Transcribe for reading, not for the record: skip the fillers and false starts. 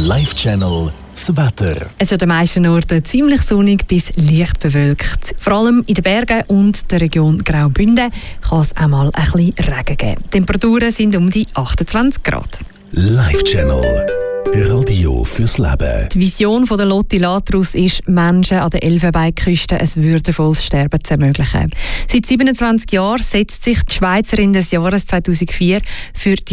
Live-Channel das Wetter. Es ist an den meisten Orten ziemlich sonnig bis leicht bewölkt. Vor allem in den Bergen und der Region Graubünden kann es auch mal ein bisschen Regen geben. Die Temperaturen sind um die 28 Grad. Live-Channel. Radio fürs Leben. Die Vision von der Lotti Latrus ist, Menschen an der Elfenbeinküste ein würdevolles Sterben zu ermöglichen. Seit 27 Jahren setzt sich die Schweizerin des Jahres 2004 für die